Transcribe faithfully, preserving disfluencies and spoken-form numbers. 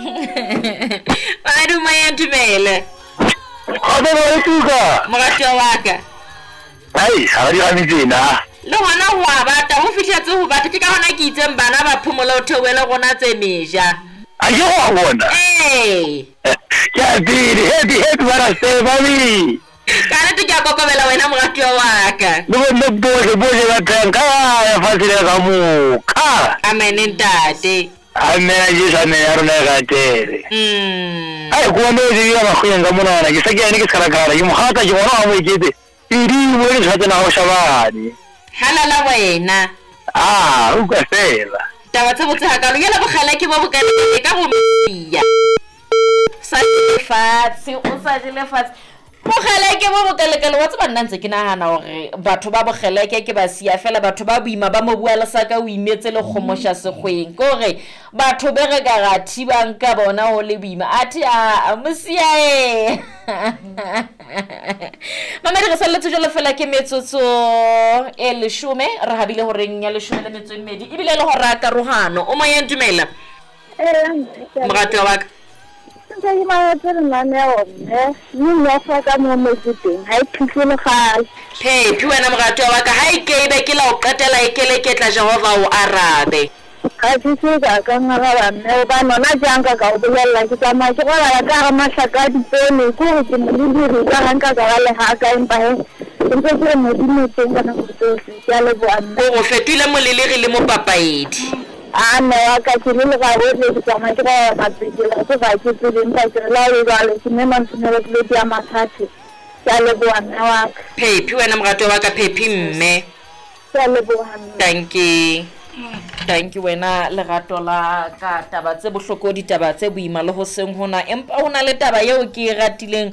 Ba duma ya dumele. Ade ba tuka. Moratwa wa ka. Ai, ha di ga mitsena. Le hona wa bata ho fihletse ho bata ke ka hona ke itseng bana ba phumola o theoele gona tse meja. A ke go bona. Eh. Ya diri, happy happy bara se babi. Kana te ka kokobela wena moratwa wa ka. Le bona boje boje ba tsenka ya fasile ka moka. Amen ntate. Amena Jesu ne ya rona ga tere. Mm. Ai ko no di ya ba khoya ga mona na ke se ke ne ke skara kara ke mo khata ke bona mo ikete. Iri mo le tshatse na ho shabani. Halala wena. Ah, o ka fela. Taba tse botse ha ka lo yela bogala ke bo bokale ka go mia. Sa lefatsi o sa di lefatsi. Bogeleke bo bokelekele wa tseba nna ntse ke nahana hore batho ba bogeleke ke ba sia fela batho ba boima ba mo bua le saka o imetse le khomosha sekgweng gore batho be re ka ga thibang ka bona ho le boima athi a mosia e mama re salletse jole fela ke metsotso e leshome re habile hore nya leshome le metso e mmedi ibile le hora ka rohano o mo ya dumela eh moratwa wa ka Nka ima tsere maneo ne ni ya fa ka mo metseng ha iphile gale Phephi wena moratwa wa ka ha e ke be ke la o qetela e kele ke tla Jehova o arabe ga se se ka ka ngara ba ne ba nona janga ka o bolela ke tsama ke gola ya ka ma hlaka di pone ko ke mo di di ka hanka ka le ha ka empa he ntse ke mo di mo tsenga na go tsosi ya le bo anna go fetile molelegi le mo papaedi ana wa ka ke le ga go le tsama ke ba matsela ke ba ke tse di nta ke la le ba le ke ne man tsene le di amathati ya le bo anna wa ka Phephi wena moratwa wa ka Phephi mme ya le bo anna thank you thank you wena lerato la ka taba tse bohloko ditaba tse boima le ho seng hona empa hona le taba eo ke e ratileng